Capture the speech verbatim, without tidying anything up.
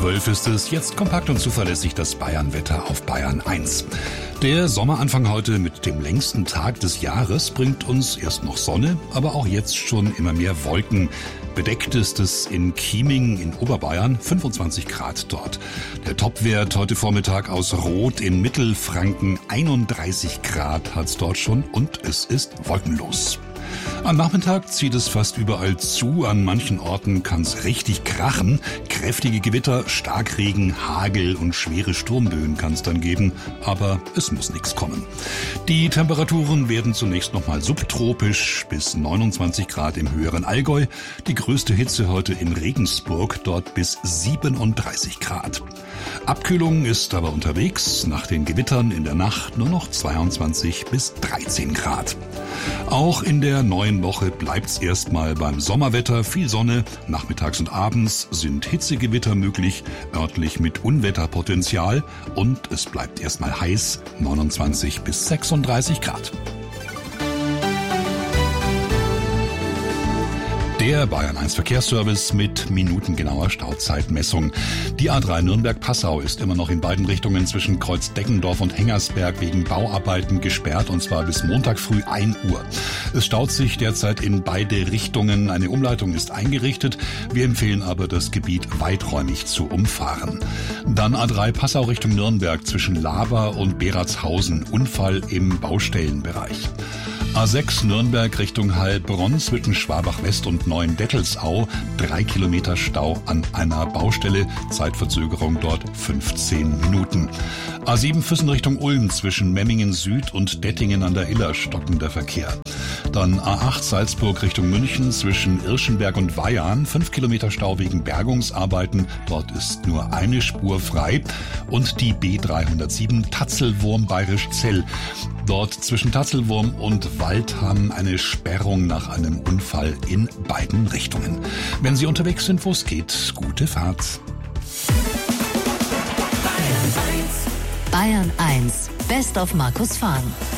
zwölf ist es, jetzt kompakt und zuverlässig das Bayern-Wetter auf Bayern eins. Der Sommeranfang heute mit dem längsten Tag des Jahres bringt uns erst noch Sonne, aber auch jetzt schon immer mehr Wolken. Bedeckt ist es in Chieming in Oberbayern, fünfundzwanzig Grad dort. Der Topwert heute Vormittag aus Rot in Mittelfranken, einunddreißig Grad hat's dort schon und es ist wolkenlos. Am Nachmittag zieht es fast überall zu. An manchen Orten kann's richtig krachen. Kräftige Gewitter, Starkregen, Hagel und schwere Sturmböen kann's dann geben. Aber es muss nichts kommen. Die Temperaturen werden zunächst nochmal subtropisch bis neunundzwanzig Grad im höheren Allgäu. Die größte Hitze heute in Regensburg, dort bis siebenunddreißig Grad. Abkühlung ist aber unterwegs. Nach den Gewittern in der Nacht nur noch zweiundzwanzig bis dreizehn Grad. Auch in der neuen Woche bleibt's erstmal beim Sommerwetter. Viel Sonne, nachmittags und abends sind Hitzegewitter möglich, örtlich mit Unwetterpotenzial. Und es bleibt erstmal heiß, neunundzwanzig bis sechsunddreißig Grad. Der Bayern eins Verkehrsservice mit minutengenauer Stauzeitmessung. Die A drei Nürnberg-Passau ist immer noch in beiden Richtungen zwischen Kreuz-Deckendorf und Hengersberg wegen Bauarbeiten gesperrt, und zwar bis Montag früh ein Uhr. Es staut sich derzeit in beide Richtungen. Eine Umleitung ist eingerichtet. Wir empfehlen aber, das Gebiet weiträumig zu umfahren. Dann A drei Passau Richtung Nürnberg zwischen Laber und Beratshausen. Unfall im Baustellenbereich. A sechs Nürnberg Richtung Heilbronn zwischen Schwabach-West und Neuendettelsau. Drei Kilometer Stau an einer Baustelle. Zeitverzögerung dort fünfzehn Minuten. A sieben Füssen Richtung Ulm zwischen Memmingen Süd und Dettingen an der Iller stockender Verkehr. Dann A acht Salzburg Richtung München zwischen Irschenberg und Weyarn. Fünf Kilometer Stau wegen Bergungsarbeiten. Dort ist nur eine Spur frei. Und die B dreihundertsieben Tatzelwurm Bayerisch Zell. Dort zwischen Tatzelwurm und Waldham eine Sperrung nach einem Unfall in beiden Richtungen. Wenn Sie unterwegs sind, wo es geht, gute Fahrt. Bayern eins, Best of Markus Fahn.